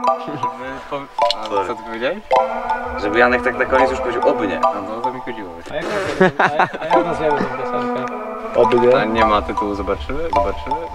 Co ty powiedziałeś? Żeby Janek tak na koniec już powiedział oby nie. No to mi chodziło. A jak nazwiemy tę piosenkę? Oby nie. A nie ma tytułu, zobaczymy?